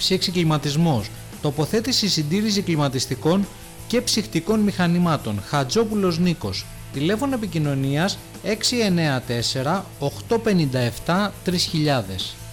ψήξη κλιματισμός, τοποθέτηση συντήρηση κλιματιστικών και ψυχτικών μηχανημάτων. Χατζόπουλος Νίκος. Τηλέφωνο επικοινωνίας 694 857 3000.